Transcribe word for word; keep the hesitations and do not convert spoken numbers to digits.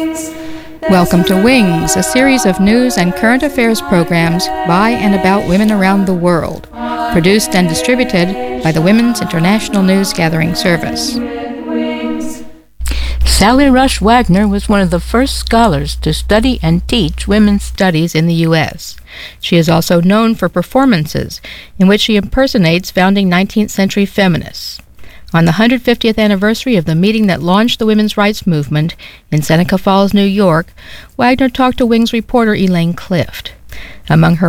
Welcome to Wings, a series of news and current affairs programs by and about women around the world, produced and distributed by the Women's International News Gathering Service. Sally Rush Wagner was one of the first scholars to study and teach women's studies in the U S She is also known for performances in which she impersonates founding nineteenth century feminists. On the one hundred fiftieth anniversary of the meeting that launched the women's rights movement in Seneca Falls, New York, Wagner talked to Wings reporter Elaine Clift. Among her